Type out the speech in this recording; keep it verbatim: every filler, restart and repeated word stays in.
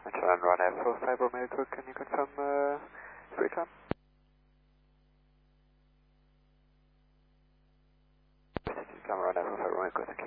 Michelin runway for Cyber Medical, can you confirm uh, free time? Camera runway for Cyber Medical, thank you.